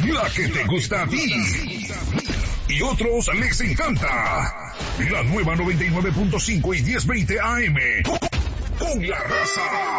La que te gusta a ti. Y otros les encanta. La nueva 99.5 y 1020 AM. Con la raza.